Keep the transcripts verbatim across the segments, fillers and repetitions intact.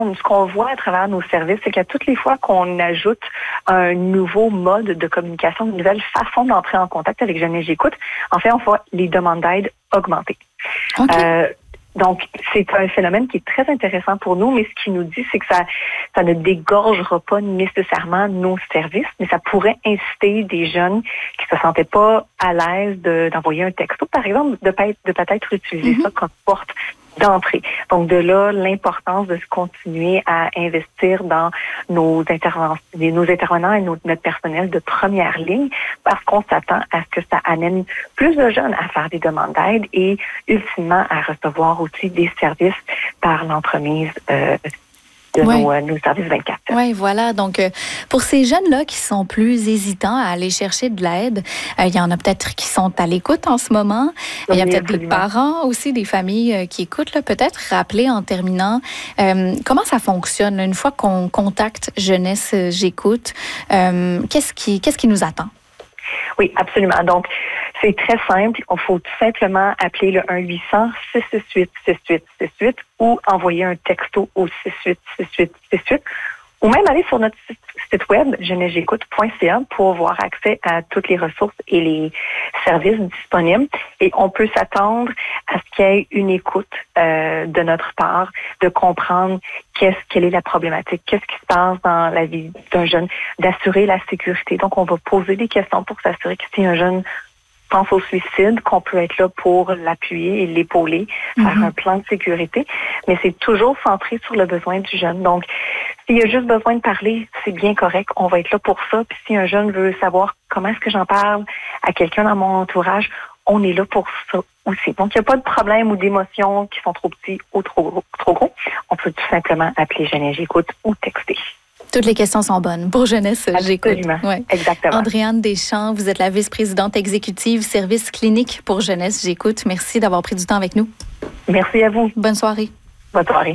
Ce qu'on voit à travers nos services, c'est qu'à toutes les fois qu'on ajoute un nouveau mode de communication, une nouvelle façon d'entrer en contact avec Jeunesse J'écoute, en fait, on voit les demandes d'aide augmenter. Okay. Euh, donc, c'est un phénomène qui est très intéressant pour nous, mais ce qu'il nous dit, c'est que ça, ça ne dégorgera pas nécessairement nos services, mais ça pourrait inciter des jeunes qui se sentaient pas à l'aise de, d'envoyer un texto, par exemple, de, de peut-être utiliser mm-hmm. ça comme porte d'entrée. Donc, de là, l'importance de se continuer à investir dans nos intervenants, nos intervenants et nos, notre personnel de première ligne, parce qu'on s'attend à ce que ça amène plus de jeunes à faire des demandes d'aide et, ultimement, à recevoir aussi des services par l'entremise euh, de oui. nos, euh, nos services vingt-quatre. Oui, voilà. Donc, euh, pour ces jeunes-là qui sont plus hésitants à aller chercher de l'aide, euh, il y en a peut-être qui sont à l'écoute en ce moment. Oui, il y a peut-être absolument. Des parents aussi, des familles euh, qui écoutent. Là, peut-être rappeler en terminant euh, comment ça fonctionne une fois qu'on contacte Jeunesse J'écoute. Euh, qu'est-ce qui, qu'est-ce qui nous attend? Oui, absolument. Donc, c'est très simple. Il faut tout simplement appeler le un huit cents six six huit six huit six huit ou envoyer un texto au six huit six huit six huit ou même aller sur notre site web jeunesse j'écoute point c a pour avoir accès à toutes les ressources et les services disponibles. Et on peut s'attendre à ce qu'il y ait une écoute euh, de notre part, de comprendre qu'est-ce, quelle est la problématique, qu'est-ce qui se passe dans la vie d'un jeune, d'assurer la sécurité. Donc, on va poser des questions pour s'assurer que si un jeune pense au suicide, qu'on peut être là pour l'appuyer et l'épauler, mm-hmm. faire un plan de sécurité, mais c'est toujours centré sur le besoin du jeune. Donc, s'il y a juste besoin de parler, c'est bien correct, on va être là pour ça. Puis si un jeune veut savoir comment est-ce que j'en parle à quelqu'un dans mon entourage, on est là pour ça aussi. Donc, il n'y a pas de problème ou d'émotions qui sont trop petits ou trop gros. Trop gros. On peut tout simplement appeler Jeunesse J'écoute ou texter. Toutes les questions sont bonnes. Pour Jeunesse J'écoute. Absolument. Ouais. Exactement. Andréane Deschamps, vous êtes la vice-présidente exécutive service clinique pour Jeunesse J'écoute. Merci d'avoir pris du temps avec nous. Merci à vous. Bonne soirée. Bonne soirée.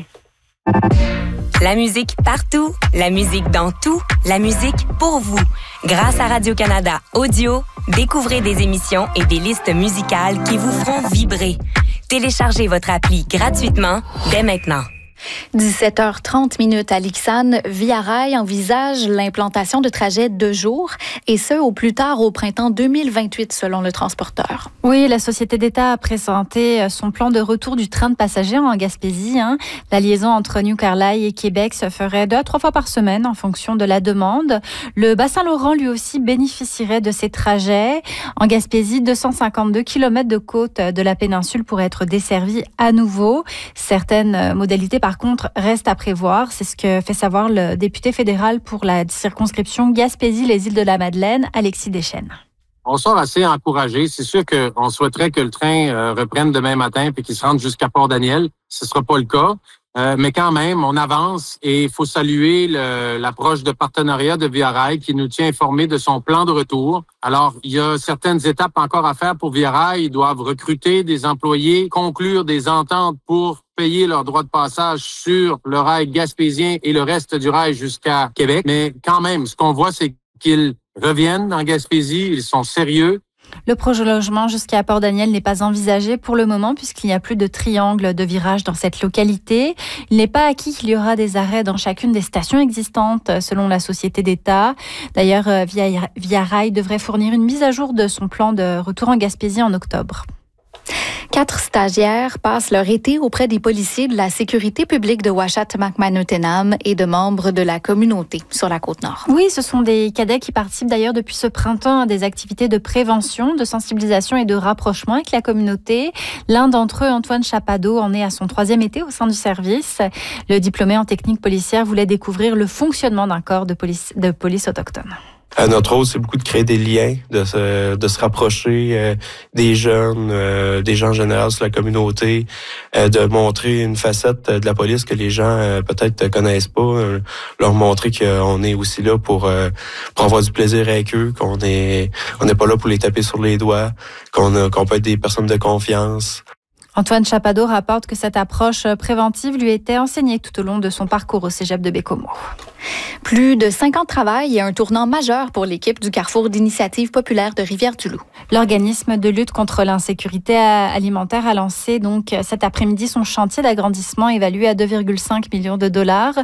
La musique partout, la musique dans tout, la musique pour vous. Grâce à Radio-Canada Audio, découvrez des émissions et des listes musicales qui vous feront vibrer. Téléchargez votre appli gratuitement dès maintenant. dix-sept heures trente minutes à Lixane, Via Rail envisage l'implantation de trajets de jour, et ce, au plus tard au printemps deux mille vingt-huit, selon le transporteur. Oui, la Société d'État a présenté son plan de retour du train de passagers en Gaspésie. Hein. La liaison entre New Carlisle et Québec se ferait deux à trois fois par semaine en fonction de la demande. Le Bas-Saint-Laurent, lui aussi, bénéficierait de ces trajets. En Gaspésie, deux cent cinquante-deux kilomètres de côte de la péninsule pourraient être desservis à nouveau. Certaines modalités, par contre, reste à prévoir. C'est ce que fait savoir le député fédéral pour la circonscription Gaspésie-les Îles-de-la-Madeleine, Alexis Deschênes. On sort assez encouragé. C'est sûr qu'on souhaiterait que le train euh, reprenne demain matin puis qu'il se rende jusqu'à Port-Daniel. Ce ne sera pas le cas. Euh, mais quand même, on avance et il faut saluer le, l'approche de partenariat de Via Rail qui nous tient informés de son plan de retour. Alors, il y a certaines étapes encore à faire pour Via Rail. Ils doivent recruter des employés, conclure des ententes pour payer leurs droits de passage sur le rail gaspésien et le reste du rail jusqu'à Québec. Mais quand même, ce qu'on voit, c'est qu'ils reviennent en Gaspésie, ils sont sérieux. Le prolongement jusqu'à Port-Daniel n'est pas envisagé pour le moment puisqu'il n'y a plus de triangle de virage dans cette localité. Il n'est pas acquis qu'il y aura des arrêts dans chacune des stations existantes selon la Société d'État. D'ailleurs, Via, Via Rail devrait fournir une mise à jour de son plan de retour en Gaspésie en octobre. Quatre stagiaires passent leur été auprès des policiers de la sécurité publique de Ouachata-Macmahon-Utenam et de membres de la communauté sur la Côte-Nord. Oui, ce sont des cadets qui participent d'ailleurs depuis ce printemps à des activités de prévention, de sensibilisation et de rapprochement avec la communauté. L'un d'entre eux, Antoine Chapado, en est à son troisième été au sein du service. Le diplômé en technique policière voulait découvrir le fonctionnement d'un corps de police, de police autochtone. À notre rôle, c'est beaucoup de créer des liens, de se, de se rapprocher euh, des jeunes, euh, des gens en général sur la communauté, euh, de montrer une facette de la police que les gens euh, peut-être ne connaissent pas, euh, leur montrer qu'on est aussi là pour, euh, pour avoir du plaisir avec eux, qu'on est on n'est pas là pour les taper sur les doigts, qu'on, a, qu'on peut être des personnes de confiance. Antoine Chapado rapporte que cette approche préventive lui était enseignée tout au long de son parcours au cégep de Bécomo. Plus de cinq ans de travail et un tournant majeur pour l'équipe du Carrefour d'initiative populaire de Rivière-du-Loup. L'organisme de lutte contre l'insécurité alimentaire a lancé donc cet après-midi son chantier d'agrandissement évalué à deux virgule cinq millions de dollars.